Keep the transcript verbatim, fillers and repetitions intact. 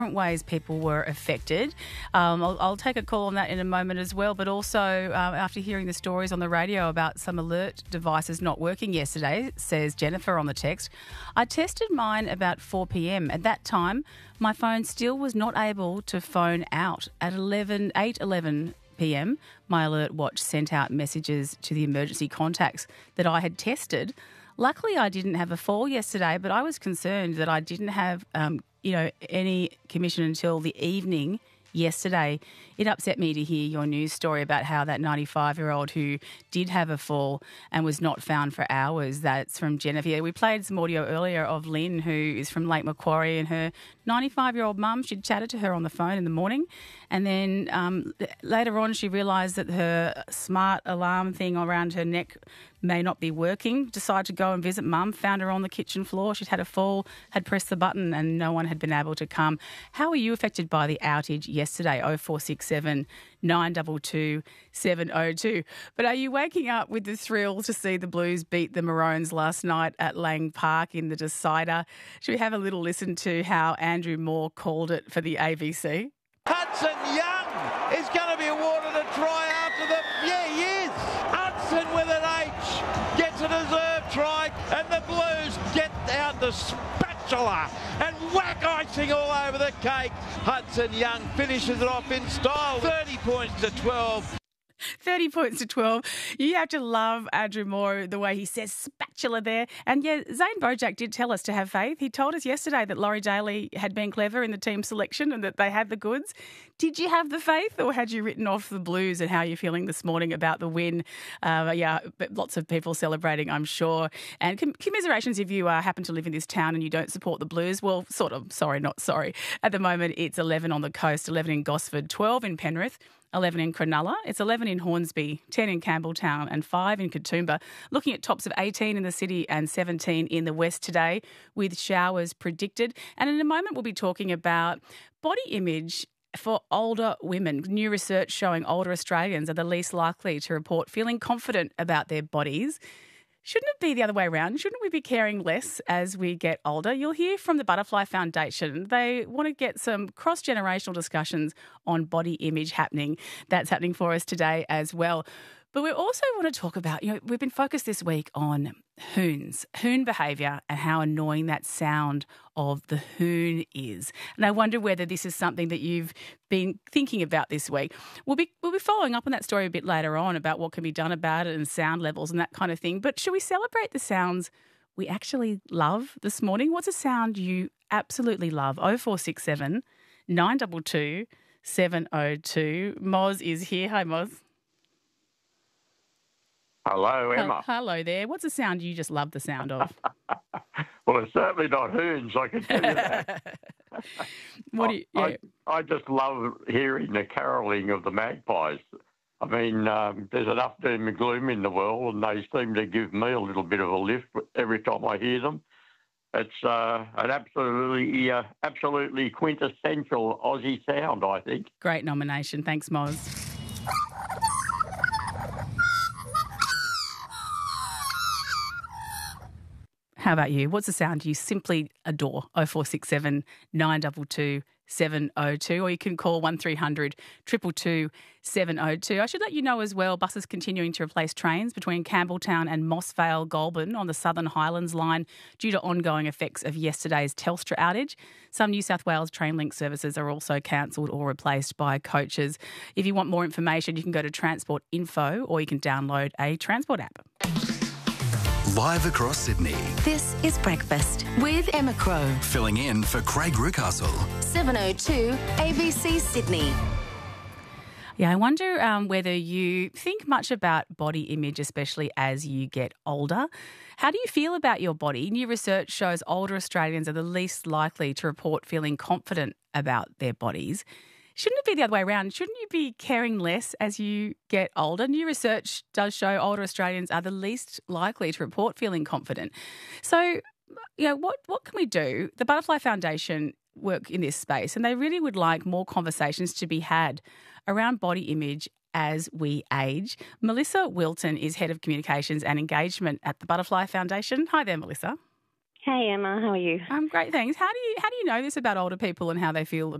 different ways people were affected. Um, I'll, I'll take a call on that in a moment as well, but also uh, after hearing the stories on the radio about some alert devices not working yesterday, says Jennifer on the text, I tested mine about four p.m. At that time, my phone still was not able to phone out. At eleven, eight eleven p.m, my alert watch sent out messages to the emergency contacts that I had tested. Luckily, I didn't have a fall yesterday, but I was concerned that I didn't have um, you know, any commission until the evening yesterday. It upset me to hear your news story about how that ninety-five-year-old who did have a fall and was not found for hours. That's from Jennifer. We played some audio earlier of Lynn, who is from Lake Macquarie, and her ninety-five-year-old mum, she'd chatted to her on the phone in the morning, and then um, later on she realised that her smart alarm thing around her neck may not be working, decided to go and visit mum, found her on the kitchen floor. She'd had a fall, had pressed the button and no one had been able to come. How were you affected by the outage yesterday? oh four six seven, nine two two, seven oh two. But are you waking up with the thrill to see the Blues beat the Maroons last night at Lang Park in the decider? Should we have a little listen to how Andrew Moore called it for the A B C? Hudson Young is going to be awarded a try after them. Yeah, he is. Hudson with an H gets a deserved try, and the Blues get out the spatula and whack icing all over the cake. Hudson Young finishes it off in style, thirty points to twelve. thirty points to twelve. You have to love Andrew Moore, the way he says spatula there. And yeah, Zane Bojack did tell us to have faith. He told us yesterday that Laurie Daly had been clever in the team selection and that they had the goods. Did you have the faith, or had you written off the Blues? And how are you feeling this morning about the win? Uh, yeah, but lots of people celebrating, I'm sure. And com- commiserations if you uh, happen to live in this town and you don't support the Blues. Well, sort of, sorry, not sorry. At the moment, it's eleven on the coast, eleven in Gosford, twelve in Penrith, eleven in Cronulla, it's eleven in Hornsby, ten in Campbelltown and five in Katoomba. Looking at tops of eighteen in the city and seventeen in the west today, with showers predicted. And in a moment we'll be talking about body image for older women. New research showing older Australians are the least likely to report feeling confident about their bodies. Shouldn't it be the other way around? Shouldn't we be caring less as we get older? You'll hear from the Butterfly Foundation. They want to get some cross-generational discussions on body image happening. That's happening for us today as well. But we also want to talk about, you know, we've been focused this week on hoons, hoon behaviour and how annoying that sound of the hoon is. And I wonder whether this is something that you've been thinking about this week. We'll be we'll be following up on that story a bit later on about what can be done about it and sound levels and that kind of thing. But should we celebrate the sounds we actually love this morning? What's a sound you absolutely love? oh four six seven, nine two two, seven oh two. Moz is here. Hi, Moz. Hello, Emma. Hello there. What's a sound you just love the sound of? Well, it's certainly not hoons, I can tell you that. What do you, yeah. I, I just love hearing the carolling of the magpies. I mean, um, there's enough doom and gloom in the world, and they seem to give me a little bit of a lift every time I hear them. It's uh, an absolutely, uh, absolutely quintessential Aussie sound, I think. Great nomination. Thanks, Moz. How about you? What's a sound you simply adore? oh four six seven, nine two two, seven oh two, or you can call one three hundred, two two two, seven oh two. I should let you know as well, buses continuing to replace trains between Campbelltown and Mossvale Goulburn on the Southern Highlands line due to ongoing effects of yesterday's Telstra outage. Some New South Wales Trainlink services are also cancelled or replaced by coaches. If you want more information, you can go to Transport Info or you can download a Transport app. Live across Sydney. This is Breakfast with Emma Crow. Filling in for Craig Rucastle. seven oh two A B C Sydney. Yeah, I wonder um, whether you think much about body image, especially as you get older. How do you feel about your body? New research shows older Australians are the least likely to report feeling confident about their bodies. Shouldn't it be the other way around? Shouldn't you be caring less as you get older? New research does show older Australians are the least likely to report feeling confident. So, you know, what, what can we do? The Butterfly Foundation work in this space, and they really would like more conversations to be had around body image as we age. Melissa Wilton is Head of Communications and Engagement at the Butterfly Foundation. Hi there, Melissa. Hey Emma, how are you? I'm great, thanks. How do you how do you know this about older people and how they feel